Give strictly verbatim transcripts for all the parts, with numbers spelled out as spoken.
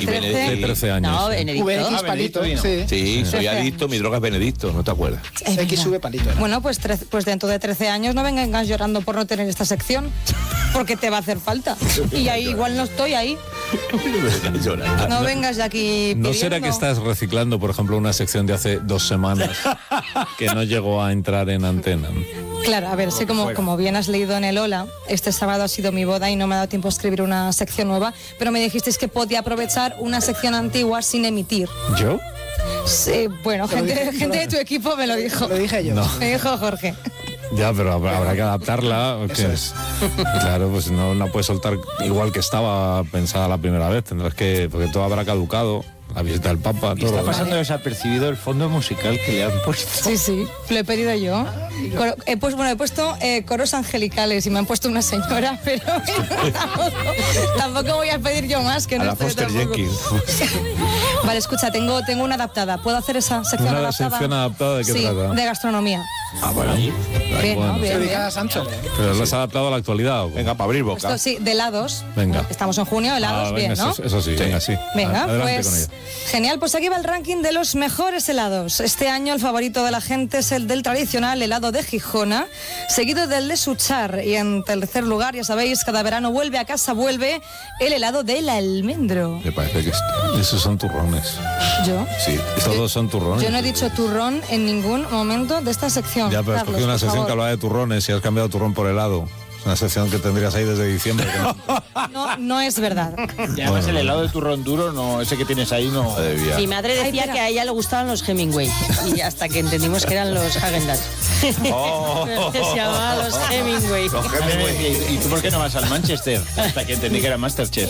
trece, trece años. No, Benedicto. V X palito, Benedicto, sí. Sí, soy adicto, mi droga es Benedicto, ¿no te acuerdas? Es X verdad. V palito. ¿no? Bueno, pues, trece, pues dentro de trece años no vengas llorando por no tener esta sección, porque te va a hacer falta. Y ahí igual no estoy ahí. No vengas de aquí ¿No pidiendo. será que estás reciclando, por ejemplo, una sección de hace dos semanas que no llegó a entrar en antena? Claro, a ver, sé como, como bien has leído en el Hola, este sábado ha sido mi boda y no me ha dado tiempo a escribir una sección nueva, pero me dijisteis que podía aprovechar una sección antigua sin emitir. ¿Yo? Sí, bueno, gente, dije- gente de tu equipo me lo dijo. Lo dije yo. No. Me dijo Jorge. Ya, pero habrá, habrá que adaptarla. ¿o qué? Eso es. Claro, pues no la puedes soltar igual que estaba pensada la primera vez. Tendrás que, porque todo habrá caducado. La visita del Papa, Y todo. está lo- pasando desapercibido el fondo musical que le han puesto. Sí, sí, lo he pedido yo. Coro- he, pues, bueno, he puesto eh, coros angelicales y me han puesto una señora, pero tampoco, tampoco voy a pedir yo más, que A no la estoy Foster tampoco. Jenkins. Vale, escucha, tengo, tengo una adaptada. ¿Puedo hacer esa sección ¿Una adaptada? sección adaptada de qué sí, trata? de gastronomía. Ah, bueno. Bien, bueno. ¿no? Bien, Dedicada bien. a Sancho. Pero lo has adaptado a la actualidad. ¿o cómo? Venga, para abrir boca. Esto sí, de helados. Venga. Estamos en junio, helados, Ah, bien, venga, ¿no? Eso, eso sí, venga, sí. Venga, Adelante con pues ello. genial, pues aquí va el ranking de los mejores helados. Este año el favorito de la gente es el del tradicional helado de Gijona, seguido del de Suchar y en tercer lugar, ya sabéis, cada verano vuelve a casa, vuelve el helado del almendro. Me parece que est- esos son turrones. ¿Yo? Sí, todos son turrones. Yo no he dicho turrón en ningún momento de esta sección. Ya, pero has Carlos, cogido una por sección favor. que hablaba de turrones y has cambiado turrón por helado. Es una sección que tendrías ahí desde diciembre. que no- No, no es verdad. Y además el helado de turrón duro, no, ese que tienes ahí, no. Madre mía. Mi madre decía espera. que a ella le gustaban los Hemingway y hasta que entendimos que eran los Häagen-Dazs. Oh. Que se llamaban los Hemingway. ¿Y, y tú por qué no vas al Manchester? Hasta que entendí que era Masterchef.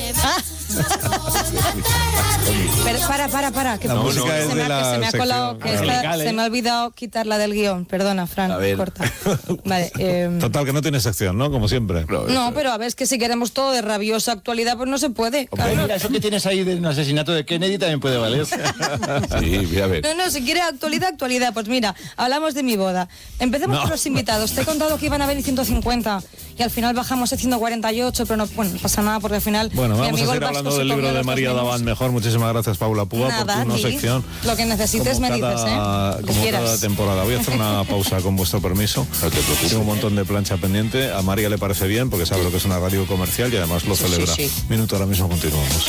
Pero para, para, para. Que La se música me es ha- de la se me ha colado, sección. que esta- Angelical, ¿eh? se me ha olvidado quitarla del guión. Perdona, Fran, A ver. corta. Vale, eh, Total, que no tiene sección, ¿no? Como siempre. no, pero a ver, es que si queremos todo de rabiosa actualidad, pues no se puede. Hombre, Carlos. mira, eso que tienes ahí del asesinato de Kennedy también puede valer. Sí, mira, a ver. No, no, si quiere actualidad, actualidad. Pues mira, hablamos de mi boda. Empecemos No. por los invitados. Te he contado que iban a venir ciento cincuenta y al final bajamos a ciento cuarenta y ocho, pero no, bueno, no pasa nada porque al final. Bueno, mi vamos a amigo seguir el Vasco hablando se del comió libro de los dos María menús. Daván mejor. Muchísimas gracias, Paula Púa, Nada, por tu no a ti. sección. Lo que necesites Como me dices, ¿eh? cada- Lo que Como quieras. cada temporada. Voy a hacer una pausa con vuestro permiso. No te preocupes. Tengo un montón de plancha pendiente. A María le parece bien porque sabe lo que es una radio comercial y además lo Sí, celebra. sí, sí. Minuto, ahora mismo continuamos.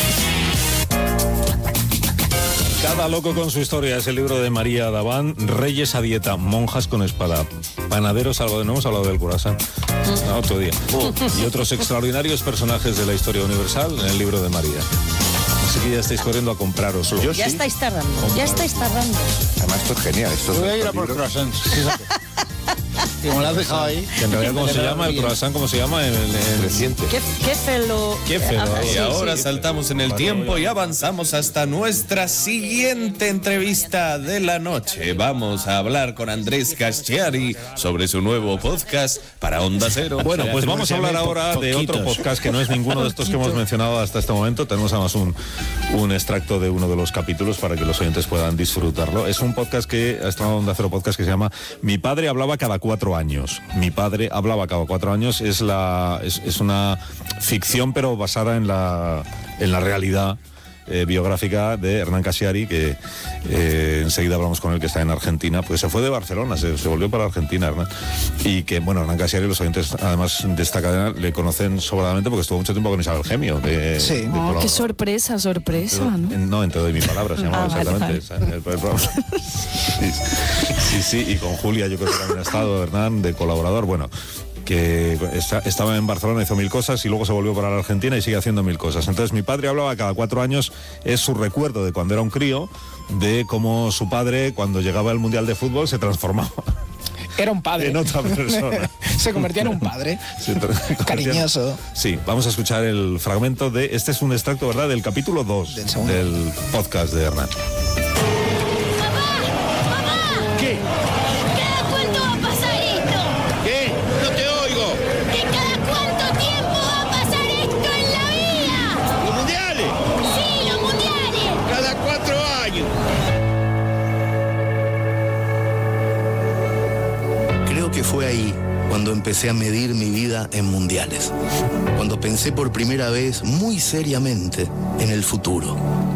Cada loco con su historia es el libro de María Daván. Reyes a dieta, monjas con espada, panaderos, algo de no hemos hablado del croissant. No, otro día. Y otros extraordinarios personajes de la historia universal en el libro de María. Así que ya estáis corriendo a compraroslo. Yo Ya sí. estáis tardando, ya estáis tardando. Además, esto es genial. Esto Yo voy a es ir a por libro- croissants. Y como lo has dejado ahí. Que en realidad, ¿cómo se llama? El Bien. croissant, ¿cómo se llama? El, el, el- Reciente. ¿Qué, qué felo? Qué feo. Ah, Y sí, Y ahora sí. saltamos en el Vale, tiempo voy a- y avanzamos hasta nuestra siguiente entrevista de la noche. Vamos a hablar con Andrés Casciari sobre su nuevo podcast para Onda Cero. Bueno, pues Pero vamos a hablar po- ahora de otro poquitos. podcast que no es ninguno de estos que hemos mencionado hasta este momento. Tenemos además un, un extracto de uno de los capítulos para que los oyentes puedan disfrutarlo. Es un podcast que ha estrenado Onda Cero Podcast que se llama Mi padre hablaba cada cuatro años. Mi padre hablaba cada cuatro años. Es, la, es, es una ficción pero basada en la, en la realidad eh, biográfica de Hernán Casciari, que eh, enseguida hablamos con él, que está en Argentina, pues se fue de Barcelona, se, se volvió para Argentina, Hernán. Y que, bueno, Hernán Casciari, los oyentes, además de esta cadena, le conocen sobradamente porque estuvo mucho tiempo con Isabel Gemio. De, Sí. de Oh, colaborador. Qué sorpresa, sorpresa, ¿no? En- No, en Te doy mi palabra, se llamaba Ah, vale, exactamente. esa, el- el programa. Sí, sí, sí, y con Julia yo creo que también ha estado, Hernán, de colaborador. Bueno, que está- estaba en Barcelona, hizo mil cosas y luego se volvió para la Argentina y sigue haciendo mil cosas. Entonces mi padre hablaba cada cuatro años, es su recuerdo de cuando era un crío, de cómo su padre, cuando llegaba el Mundial de Fútbol, se transformaba Era un padre. en otra persona. Se convertía en un padre. Se tra- Cariñoso. Sí, vamos a escuchar el fragmento de, este es un extracto, ¿verdad?, del capítulo dos Del segundo. del podcast de Hernán. ¿Qué? ¿Cada cuánto va a pasar esto? ¿Qué? No te oigo. ¿Que cada cuánto tiempo va a pasar esto en la vida? ¿Los mundiales? Sí, los mundiales. Cada cuatro años. Creo que fue ahí cuando empecé a medir mi vida en mundiales. Cuando pensé por primera vez muy seriamente en el futuro.